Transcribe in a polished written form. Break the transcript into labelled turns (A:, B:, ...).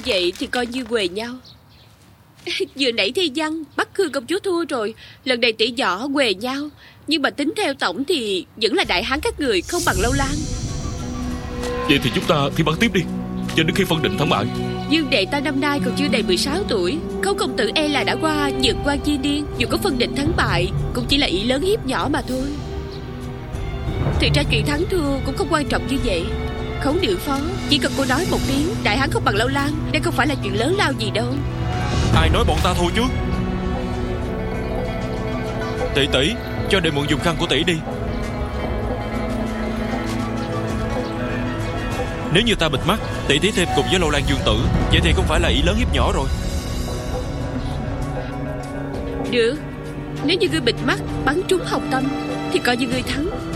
A: vậy thì coi như quề nhau. Vừa nãy thi văn Bắc Khương công chúa thua rồi, lần này tỷ võ quề nhau. Nhưng mà tính theo tổng thì vẫn là đại hán các người, không bằng Lâu Lan.
B: Vậy thì chúng ta thi bắn tiếp đi, cho đến khi phân định thắng bại.
A: Dương đệ ta năm nay còn chưa đầy 16 tuổi, Khấu công tử e là đã qua vượt qua chi niên. Dù có phân định thắng bại cũng chỉ là ỷ lớn hiếp nhỏ mà thôi. Thì ra chuyện thắng thua cũng không quan trọng như vậy. Khấu điệu phó, chỉ cần cô nói một tiếng đại hán không bằng Lâu Lan, đây không phải là chuyện lớn lao gì đâu.
C: Ai nói bọn ta thua chứ? Tỷ tỷ, cho đệ mượn dùng khăn của tỷ đi. Nếu như ta bịt mắt, tỷ thí thêm cùng với Lâu Lan Dương tử, vậy thì không phải là ỷ lớn hiếp nhỏ rồi.
A: Được, nếu như ngươi bịt mắt bắn trúng hồng tâm thì coi như ngươi thắng.